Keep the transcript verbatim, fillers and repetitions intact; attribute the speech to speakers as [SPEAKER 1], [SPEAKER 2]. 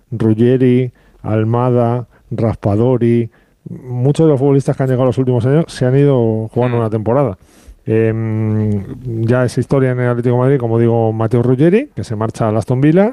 [SPEAKER 1] Ruggeri, Almada, Raspadori, muchos de los futbolistas que han llegado los últimos años se han ido jugando una temporada. Eh, ya es historia en el Atlético de Madrid, como digo, Mateo Ruggeri, que se marcha al Aston Villa,